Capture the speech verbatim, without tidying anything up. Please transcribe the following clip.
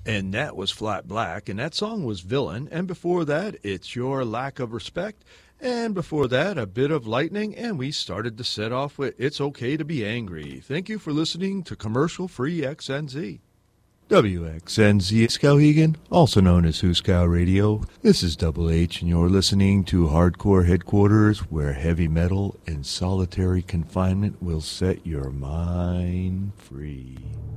And that was Flat Black, and that song was Villain. And before that, It's Your Lack of Respect. And before that, A Bit of Lightning. And we started to set off with It's Okay to Be Angry. Thank you for listening to Commercial Free X N Z. W X N Z Skowhegan, also known as Huskow Radio. This is Double H, and you're listening to Hardcore Headquarters, where heavy metal and solitary confinement will set your mind free.